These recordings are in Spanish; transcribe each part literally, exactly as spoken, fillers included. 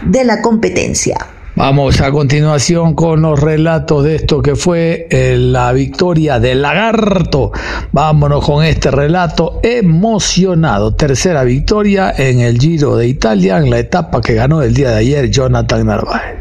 de la competencia. Vamos a continuación con los relatos de esto que fue eh, la victoria del Lagarto. Vámonos con este relato emocionado. Tercera victoria en el Giro de Italia, en la etapa que ganó el día de ayer Jonathan Narváez.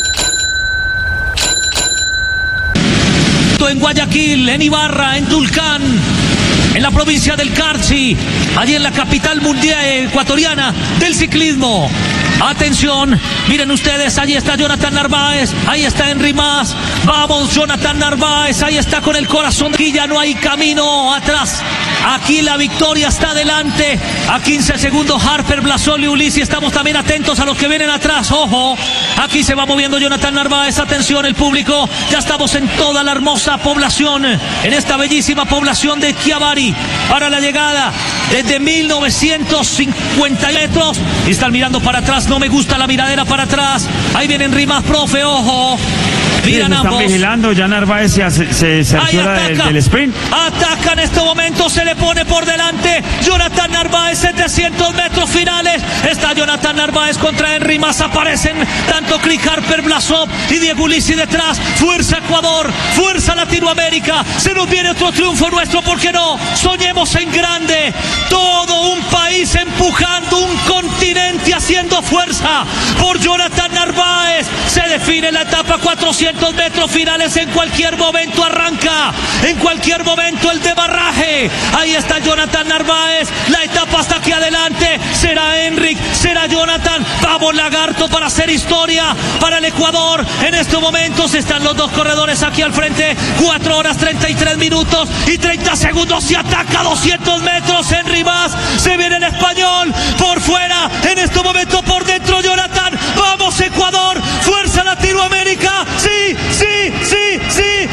En Guayaquil, en Ibarra, en Tulcán, en la provincia del Carchi, allí en la capital mundial ecuatoriana del ciclismo. Atención, miren ustedes, ahí está Jonathan Narváez, ahí está Henry Mas, vamos Jonathan Narváez, ahí está con el corazón, aquí ya no hay camino atrás, aquí la victoria está adelante, a quince segundos Harper, Blasoli, Ulissi, estamos también atentos a los que vienen atrás, ojo, aquí se va moviendo Jonathan Narváez, atención el público, ya estamos en toda la hermosa población, en esta bellísima población de Chiavari, para la llegada desde mil novecientos cincuenta metros, y están mirando para atrás, no me gusta la miradera para atrás, ahí vienen Rimas, profe, ojo, miran sí, ambos. Están vigilando, ya Narváez se, se cerciora del, del sprint. Ataca en este momento, se le pone por delante Jonathan Narváez, setecientos metros finales, está Jonathan Narváez contra Henry Mas, aparecen tanto Chris Harper, Blasov y Diego Ulissi detrás, fuerza Ecuador, fuerza Latinoamérica, se nos viene otro triunfo nuestro, ¿por qué no? Soñemos en grande, todo un país empujando, un continente haciendo fuerza por Jonathan Narváez, se define la etapa cuatrocientos metros finales, en cualquier momento arranca, en cualquier momento el debarraje, ahí está Jonathan Narváez, la etapa hasta aquí adelante, será Enric, será Jonathan, vamos Lagarto para hacer historia para el Ecuador, en estos momentos están los dos corredores aquí al frente, cuatro horas treinta y tres minutos y treinta segundos, y ataca doscientos metros, Henry Mas, se viene el español, por fuera, en este momento por dentro Jonathan, vamos Ecuador, fuerza Latinoamérica, sí, sí, sí, sí,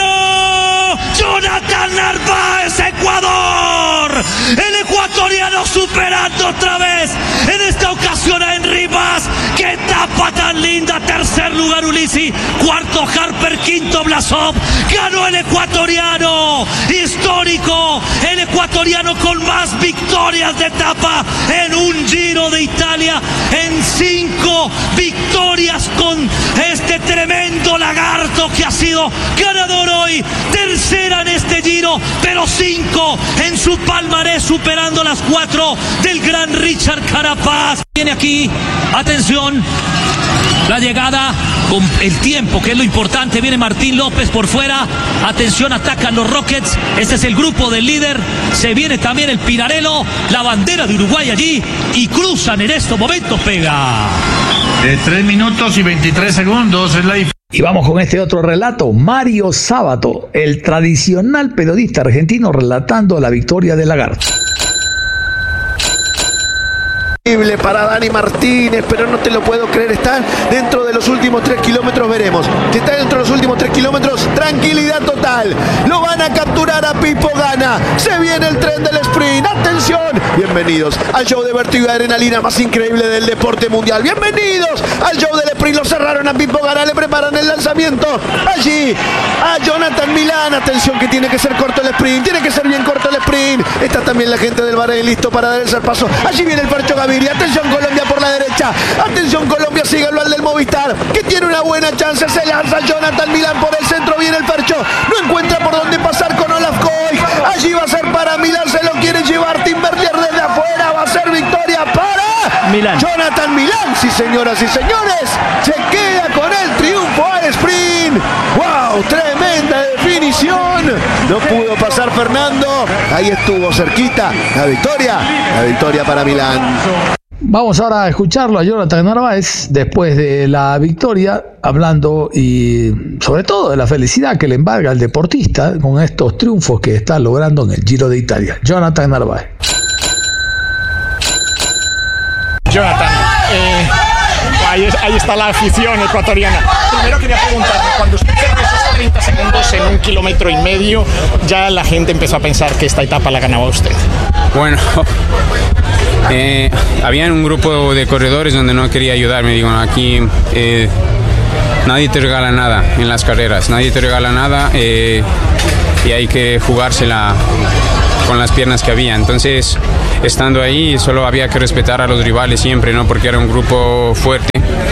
ganó Jonathan Narváez, Ecuador, el ecuatoriano superando otra vez, en esta ocasión a Henry Mas, qué etapa tan linda, tercer lugar Ulissi, cuarto Harper, quinto Blasov, ganó el ecuatoriano, histórico, el ecuatoriano con más victorias de etapa en un Giro de Italia, en cinco victorias con este tremendo Lagarto que ha sido ganador hoy, tercera en este Giro, pero cinco en su palmarés, superando las cuatro del gran Richard Carapaz. Viene aquí, atención, la llegada con el tiempo, que es lo importante, viene Martín López por fuera, atención, atacan los Rockets, este es el grupo del líder, se viene también el Pinarello, la bandera de Uruguay allí, y cruzan en estos momentos, pega. De tres minutos y veintitrés segundos es la diferencia. Y vamos con este otro relato, Mario Sábato, el tradicional periodista argentino relatando la victoria del Lagarto. Para Dani Martínez, pero no te lo puedo creer, está dentro de los últimos tres kilómetros, veremos. Si está dentro de los últimos tres kilómetros, tranquilidad total. Lo van a capturar a Pipo Gana. Se viene el tren del sprint. Atención. Bienvenidos al show de vértigo y adrenalina más increíble del deporte mundial. Bienvenidos al show del sprint. Lo cerraron a Pipo Gana, le preparan el lanzamiento. Allí a Jonathan Milán. Atención que tiene que ser corto el sprint. Tiene que ser bien corto el sprint. Está también la gente del Bahrein listo para dar el zarpazo. Allí viene el Fercho Gaviria. Atención Colombia por la derecha, atención Colombia, síganlo al del Movistar, que tiene una buena chance, se lanza Jonathan Milán por el centro, viene el Fercho, no encuentra por dónde pasar con Olaf Koy, allí va a ser para Milán, se lo quiere llevar Tim Berlier desde afuera, va a ser victoria para Milán. Jonathan Milán, sí señoras y señores, se queda con el triunfo al sprint, wow, tremenda definición, no pudo pasar Fernando, ahí estuvo cerquita, la victoria, la victoria para Milán. Vamos ahora a escucharlo a Jonathan Narváez después de la victoria, hablando y sobre todo de la felicidad que le embarga al deportista con estos triunfos que está logrando en el Giro de Italia. Jonathan Narváez. Jonathan, eh, ahí, ahí está la afición ecuatoriana. Primero quería preguntarle, cuando usted cerró esos treinta segundos en un kilómetro y medio, ya la gente empezó a pensar que esta etapa la ganaba usted. Bueno, eh, había un grupo de corredores donde no quería ayudarme. Digo, aquí eh, nadie te regala nada en las carreras, nadie te regala nada eh, y hay que jugársela con las piernas que había. Entonces, estando ahí, solo había que respetar a los rivales siempre, ¿no? Porque era un grupo fuerte.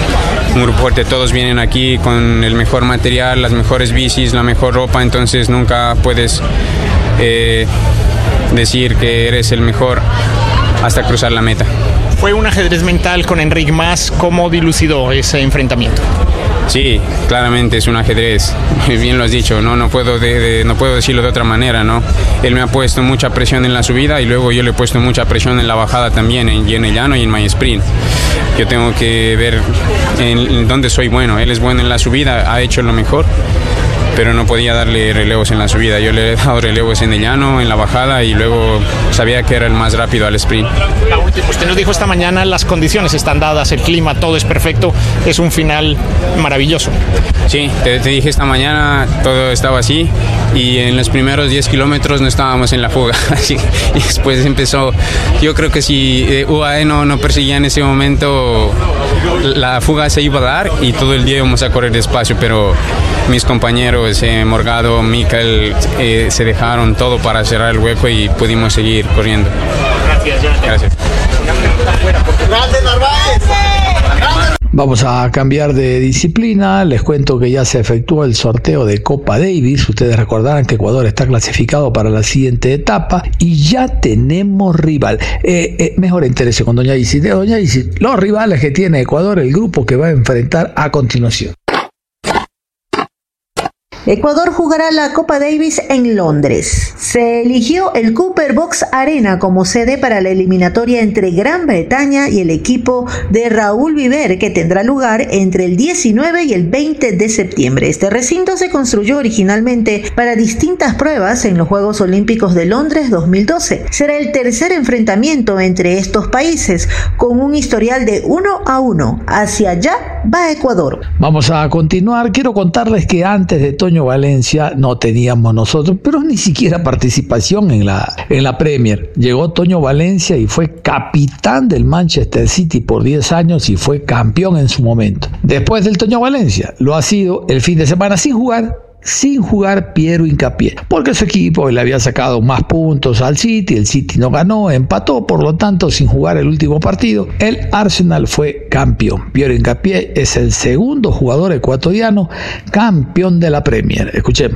un grupo fuerte, todos vienen aquí con el mejor material, las mejores bicis, la mejor ropa, entonces nunca puedes eh, decir que eres el mejor hasta cruzar la meta. Fue un ajedrez mental con Enric Mas. ¿Cómo dilucidó ese enfrentamiento? Sí, claramente es un ajedrez, bien lo has dicho, no, no, puedo de, de, no puedo decirlo de otra manera, ¿no? Él me ha puesto mucha presión en la subida y luego yo le he puesto mucha presión en la bajada también, en, en el llano y en my sprint. Yo tengo que ver en, en dónde soy bueno. Él es bueno en la subida, ha hecho lo mejor, pero no podía darle relevos en la subida. Yo le he dado relevos en el llano, en la bajada y luego sabía que era el más rápido al sprint. La última, usted nos dijo esta mañana, las condiciones están dadas, el clima, todo es perfecto, es un final maravilloso. Sí, te, te dije esta mañana, todo estaba así y en los primeros diez kilómetros no estábamos en la fuga. Así, y después empezó, yo creo que si eh, U A E no, no perseguía en ese momento, la fuga se iba a dar y todo el día íbamos a correr despacio, pero mis compañeros, eh, Morgado, Michael, eh, se dejaron todo para cerrar el hueco y pudimos seguir corriendo. Gracias, Jonathan. Gracias. ¡Grande Narváez! Vamos a cambiar de disciplina. Les cuento que ya se efectuó el sorteo de Copa Davis. Ustedes recordarán que Ecuador está clasificado para la siguiente etapa y ya tenemos rival. Eh, eh, mejor interese con Doña Isis. De Doña Isis, los rivales que tiene Ecuador, el grupo que va a enfrentar a continuación. Ecuador jugará la Copa Davis en Londres. Se eligió el Cooper Box Arena como sede para la eliminatoria entre Gran Bretaña y el equipo de Raúl Viver, que tendrá lugar entre el diecinueve y el veinte de septiembre. Este recinto se construyó originalmente para distintas pruebas en los Juegos Olímpicos de Londres dos mil doce. Será el tercer enfrentamiento entre estos países, con un historial de uno a uno. Hacia allá va Ecuador. Vamos a continuar. Quiero contarles que antes de Toño Valencia no teníamos nosotros, pero ni siquiera participación en la, en la Premier. Llegó Toño Valencia y fue capitán del Manchester City por diez años y fue campeón en su momento. Después del Toño Valencia, lo ha sido el fin de semana sin jugar. sin jugar Piero Hincapié, porque su equipo le había sacado más puntos al City, el City no ganó, empató, por lo tanto, sin jugar el último partido, el Arsenal fue campeón. Piero Hincapié es el segundo jugador ecuatoriano campeón de la Premier. Escuchemos.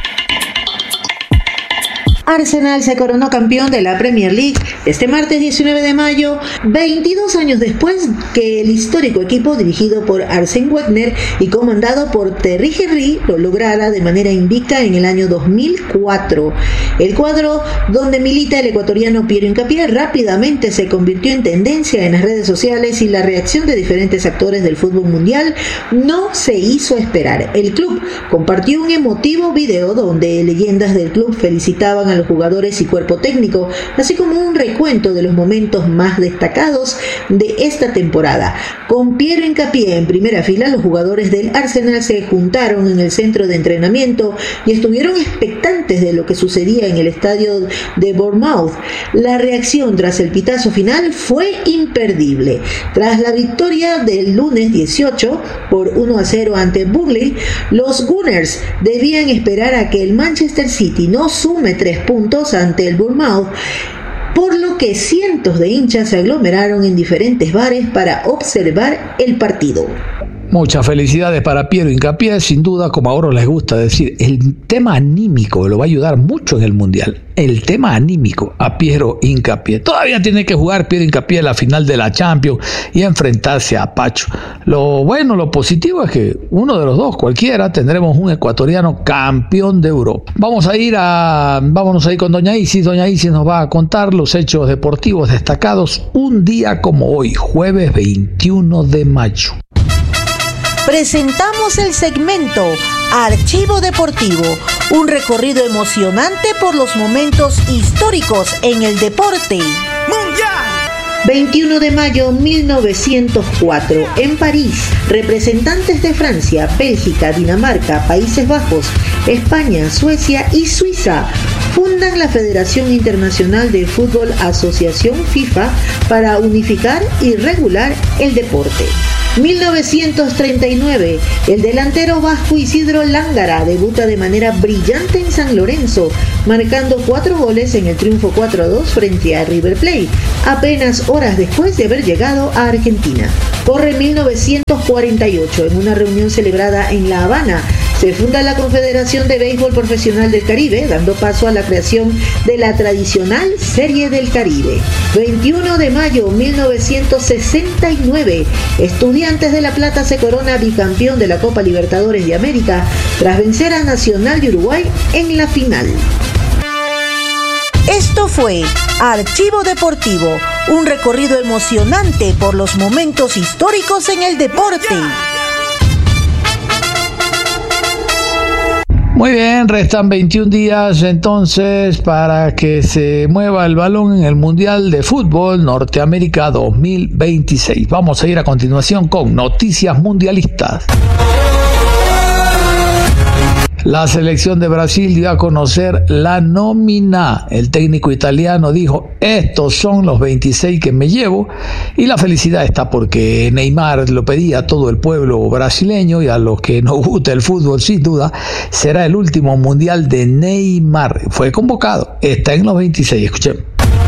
Arsenal se coronó campeón de la Premier League este martes diecinueve de mayo, veintidós años después que el histórico equipo dirigido por Arsène Wenger y comandado por Thierry Henry lo lograra de manera invicta en el año dos mil cuatro. El cuadro donde milita el ecuatoriano Piero Hincapié rápidamente se convirtió en tendencia en las redes sociales y la reacción de diferentes actores del fútbol mundial no se hizo esperar. El club compartió un emotivo video donde leyendas del club felicitaban a los jugadores y cuerpo técnico, así como un recuento de los momentos más destacados de esta temporada. Con Piero Hincapié en primera fila, los jugadores del Arsenal se juntaron en el centro de entrenamiento y estuvieron expectantes de lo que sucedía en el estadio de Bournemouth. La reacción tras el pitazo final fue imperdible. Tras la victoria del lunes dieciocho por uno a cero ante Burnley, los Gunners debían esperar a que el Manchester City no sume tres puntos ante el Bournemouth, por lo que cientos de hinchas se aglomeraron en diferentes bares para observar el partido. Muchas felicidades para Piero Hincapié, sin duda, como ahora les gusta decir, el tema anímico lo va a ayudar mucho en el Mundial. El tema anímico a Piero Hincapié. Todavía tiene que jugar Piero Hincapié la final de la Champions y enfrentarse a Pacho. Lo bueno, lo positivo es que uno de los dos, cualquiera, tendremos un ecuatoriano campeón de Europa. Vamos a ir a, vámonos a ir con Doña Isis. Doña Isis nos va a contar los hechos deportivos destacados un día como hoy, jueves veintiuno de mayo. Presentamos el segmento Archivo Deportivo, un recorrido emocionante por los momentos históricos en el deporte mundial. veintiuno de mayo de mil novecientos cuatro, en París, representantes de Francia, Bélgica, Dinamarca, Países Bajos, España, Suecia y Suiza fundan la Federación Internacional de Fútbol Asociación FIFA para unificar y regular el deporte. mil novecientos treinta y nueve, el delantero vasco Isidro Lángara debuta de manera brillante en San Lorenzo, marcando cuatro goles en el triunfo cuatro a dos frente a River Plate, apenas horas después de haber llegado a Argentina. Corre mil novecientos cuarenta y ocho, en una reunión celebrada en La Habana, se funda la Confederación de Béisbol Profesional del Caribe, dando paso a la creación de la tradicional Serie del Caribe. veintiuno de mayo de mil novecientos sesenta y nueve, Estudiantes de La Plata se corona bicampeón de la Copa Libertadores de América tras vencer a Nacional de Uruguay en la final. Esto fue Archivo Deportivo, un recorrido emocionante por los momentos históricos en el deporte. Muy bien, restan veintiún días entonces para que se mueva el balón en el Mundial de Fútbol Norteamérica dos mil veintiséis. Vamos a ir a continuación con noticias mundialistas. La selección de Brasil dio a conocer la nómina. El técnico italiano dijo, estos son los veintiséis que me llevo, y la felicidad está porque Neymar lo pedía a todo el pueblo brasileño, y a los que nos gusta el fútbol sin duda, será el último mundial de Neymar. Fue convocado, está en los veintiséis, escuchemos.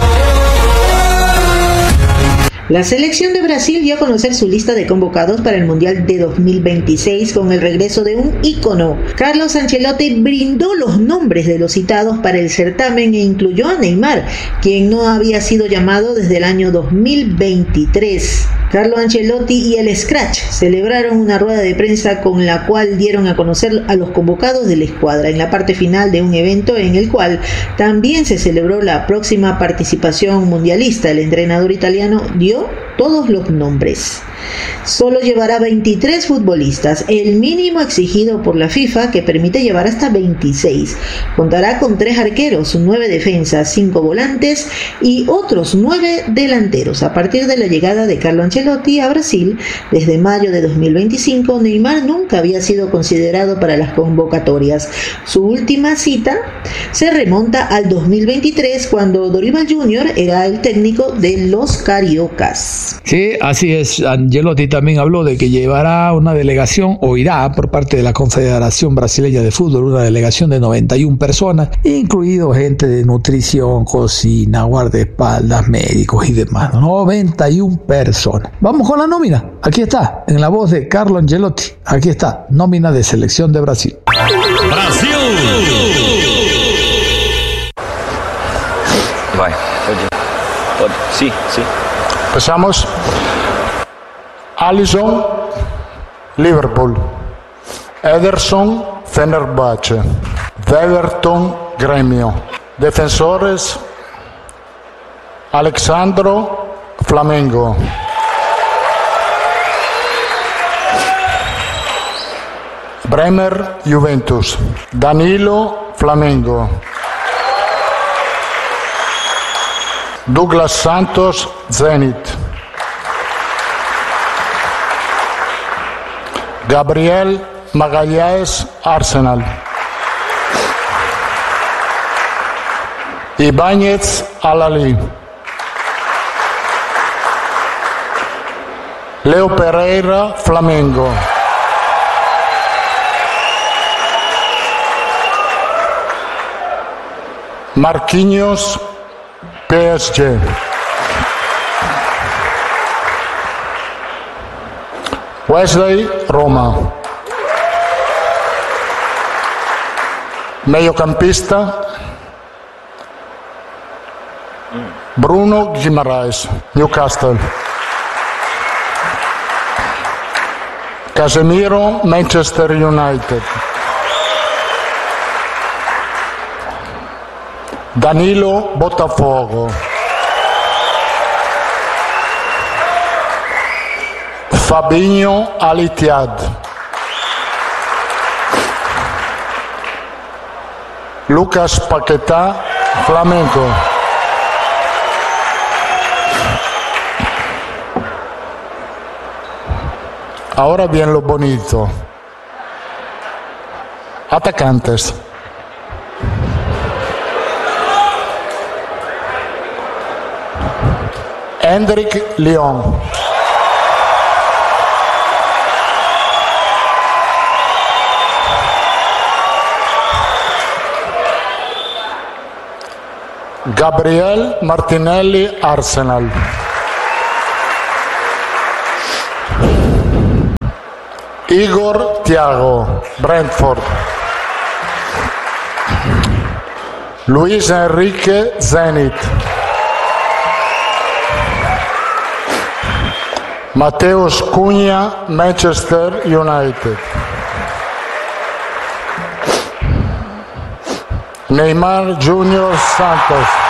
La selección de Brasil dio a conocer su lista de convocados para el Mundial de dos mil veintiséis con el regreso de un ícono. Carlos Ancelotti brindó los nombres de los citados para el certamen e incluyó a Neymar, quien no había sido llamado desde el año dos mil veintitrés. Carlo Ancelotti y el Scratch celebraron una rueda de prensa con la cual dieron a conocer a los convocados de la escuadra en la parte final de un evento en el cual también se celebró la próxima participación mundialista. El entrenador italiano dio todos los nombres. Solo llevará veintitrés futbolistas, el mínimo exigido por la FIFA, que permite llevar hasta veintiséis. Contará con tres arqueros, nueve defensas, cinco volantes y otros nueve delanteros. A partir de la llegada de Carlo Ancelotti a Brasil, desde mayo de dos mil veinticinco, Neymar nunca había sido considerado para las convocatorias. Su última cita se remonta al dos mil veintitrés, cuando Dorival junior era el técnico de los Cariocas. Sí, así es. Ancelotti también habló de que llevará una delegación, o irá por parte de la Confederación Brasileña de Fútbol, una delegación de noventa y una personas, incluido gente de nutrición, cocina, guardaespaldas, médicos y demás. noventa y una personas. Vamos con la nómina. Aquí está, en la voz de Carlo Ancelotti. Aquí está, nómina de selección de Brasil. Brasil. Vai, pode. Pode. Sí, sí. Empezamos. Alisson, Liverpool. Ederson, Fenerbahce. Everton, Gremio. Defensores, Alexandro, Flamengo. Bremer, Juventus. Danilo, Flamengo. Douglas Santos, Zenit. Gabriel Magallanes, Arsenal. Ibáñez, Al-Ahly. Leo Pereira, Flamengo. Marquinhos, P S G. Wesley, Roma. Mediocampista, Bruno Guimaraes, Newcastle. Casemiro, Manchester United. Danilo, Botafogo. Fabinho, Al-Ittihad. Lucas Paquetá, Flamengo. Ahora bien lo bonito. Atacantes. Hendrik Lyon. Gabriel Martinelli, Arsenal. Igor Thiago, Brentford. Luis Enrique, Zenit. Mateus Cunha, Manchester United. Neymar Junior Santos.